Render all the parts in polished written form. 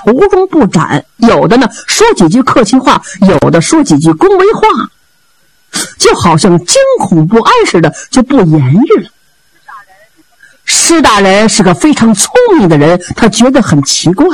途中不展，有的呢说几句客气话，有的说几句恭维话，就好像惊恐不安似的，就不言语了。施大人是个非常聪明的人，他觉得很奇怪。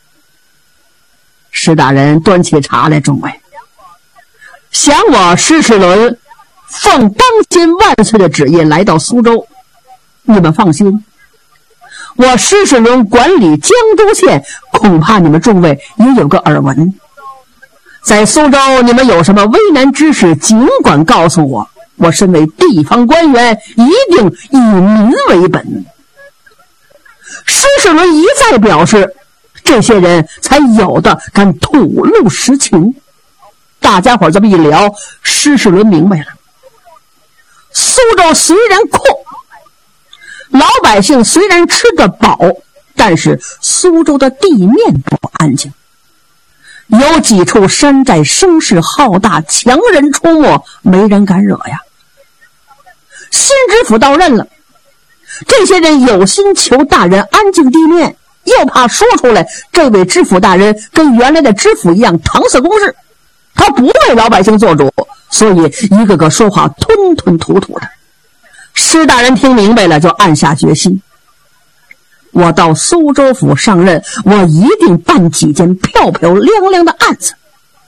施大人端起茶来，众位，想我施世伦奉当今万岁的旨意来到苏州，你们放心，我施世伦管理江都县，恐怕你们众位也有个耳闻。在苏州你们有什么危难之事，尽管告诉我，我身为地方官员，一定以民为本。施世伦一再表示，这些人才有的敢吐露实情。大家伙这么一聊，施世伦明白了，苏州虽然阔，老百姓虽然吃得饱，但是苏州的地面不安静，有几处山寨声势浩大，强人出没，没人敢惹呀。新知府到任了，这些人有心求大人安静地面，又怕说出来这位知府大人跟原来的知府一样搪塞公事，他不为老百姓做主，所以一个个说话吞吞吐吐的。施大人听明白了，就暗下决心，我到苏州府上任，我一定办几件漂漂亮亮的案子，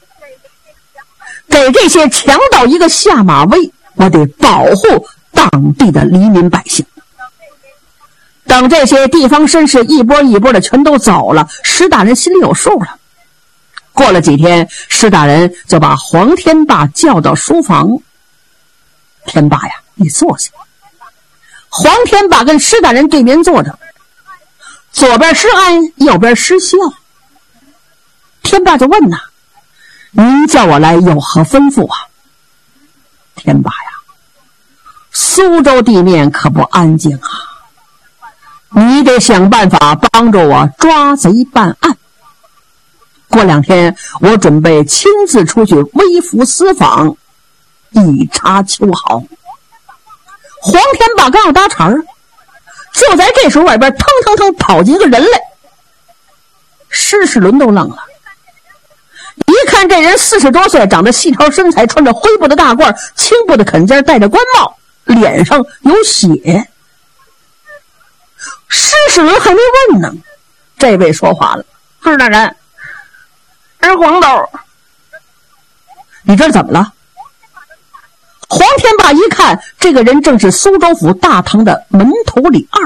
给这些强盗一个下马威，我得保护当地的黎民百姓。等这些地方绅士一波一波的全都走了，施大人心里有数了。过了几天，施大人就把黄天霸叫到书房，天霸呀，你坐下。黄天霸跟施大人对面坐着，左边施安，右边施孝。天霸就问呐，您叫我来有何吩咐啊？天霸呀，苏州地面可不安静啊，你得想办法帮助我抓贼办案。过2天我准备亲自出去微服私访，以察秋毫。黄天霸刚要搭茬儿，就在这时候外边腾腾腾跑进一个人来，施世伦都愣了。一看这人40多岁，长得细条身材，穿着灰布的大褂，青布的肯肩，戴着官帽，脸上有血。施世伦还没问呢，这位说话了，施大人，是黄豆。你这是怎么了？黄天霸一看，这个人正是苏州府大堂的门头李二。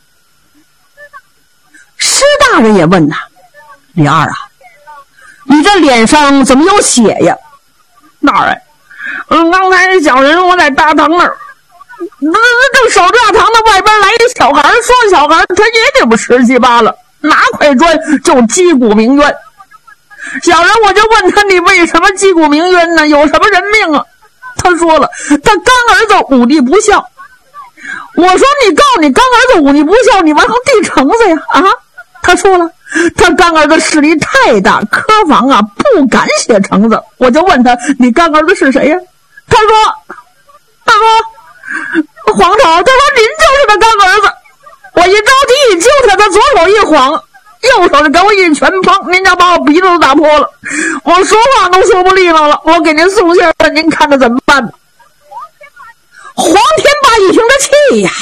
施大人也问呐，李二啊，你这脸上怎么有血呀？大人，刚才小人我在大堂那儿，正守着大堂的外边来一小孩，说小孩他也得不17、18了，拿块砖就击鼓鸣冤。小人我就问他，你为什么击鼓鸣冤呢？有什么人命啊？他说了，他干儿子忤逆不孝。我说你告你干儿子忤逆不孝，你往上递橙子呀？啊？他说了，他干儿子势力太大，科房啊不敢写橙子。我就问他，你干儿子是谁呀？他说黄头，他说您就是他干儿子。我一着急一揪他，他左手一晃，右手就给我一拳，砰！您要把我鼻子都打破了，我说话都说不利落了。我给您送信了，您看着怎么办？黄天霸一听这气呀，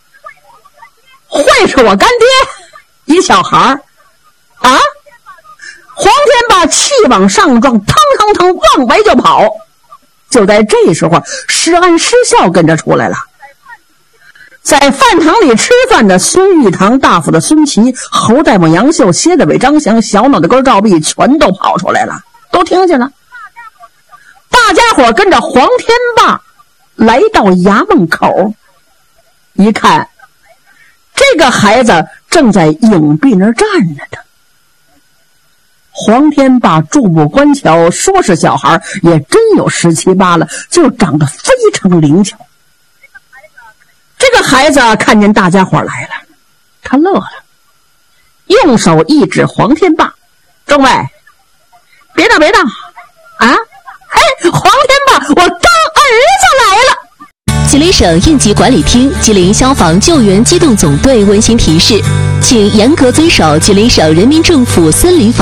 会是我干爹？一小孩儿啊！黄天霸气往上撞，腾腾腾往外就跑。就在这时候，施安施孝跟着出来了。在饭堂里吃饭的孙玉堂大夫的孙琦、侯大夫杨秀、蝎子尾张翔、小脑袋根赵弼全都跑出来了，都听见了。大家伙跟着黄天霸来到衙门口，一看这个孩子正在影壁那儿站着的。黄天霸注目观瞧，说是小孩也真有17、18了，就长得非常灵巧。这个孩子看见大家伙来了，他乐了，用手一指黄天霸，众位别闹啊！嘿，黄天霸，我干儿子来了。 吉林省应急管理厅、吉林消防救援机动总队温馨提示，请严格遵守吉林省人民政府森林法